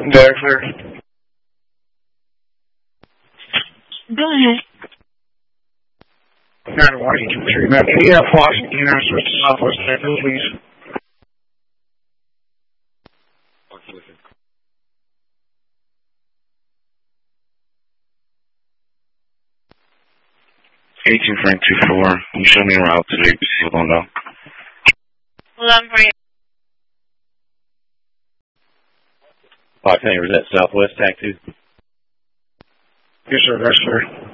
There, clear. Go ahead. 9 Washington Street, Map 8F, Washington, switch to Southwest Metro, please. 18 Frank 24. You show me a route to the ABC window. 11 Frank. Fox Hangar, is that Southwest TAC 2? Yes, sir, that's clear.